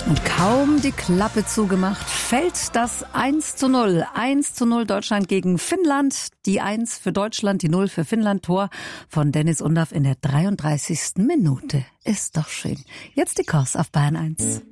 Und kaum die Klappe zugemacht, fällt das 1:0. 1:0 Deutschland gegen Finnland. Die 1 für Deutschland, die 0 für Finnland. Tor von Dennis Undaff in der 33. Minute. Ist doch schön. Jetzt die Kurs auf Bayern 1.